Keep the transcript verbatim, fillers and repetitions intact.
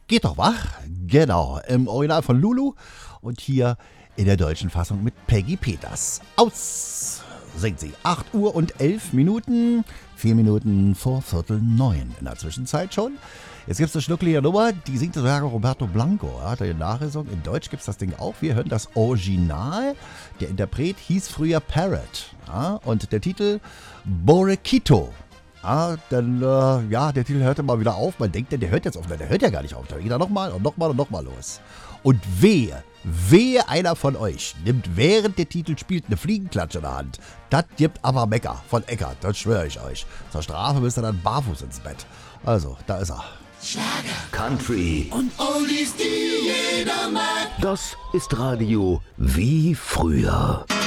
Geht doch wach, genau, im Original von Lulu und hier in der deutschen Fassung mit Peggy Peters. Aus singt sie. acht Uhr und elf Minuten, vier Minuten vor Viertel neun in der Zwischenzeit schon. Jetzt gibt es eine schnucklige Nummer, die singt sogar Roberto Blanco. Er hat eine Nachlesung. In Deutsch gibt es das Ding auch. Wir hören das Original. Der Interpret hieß früher Parrot. Ja, und der Titel Borekito. Ja, dann, äh, ja, der Titel hörte mal wieder auf. Man denkt, der hört jetzt auf. Der hört ja gar nicht auf. Da geht er nochmal und nochmal und nochmal los. Und wehe, wehe einer von euch nimmt während der Titel spielt eine Fliegenklatsche in der Hand. Das gibt aber Mecker von Eckart, das schwöre ich euch. Zur Strafe müsst ihr dann barfuß ins Bett. Also, da ist er. Schlager, Country und Oldies, die jeder mag. Das ist Radio wie früher.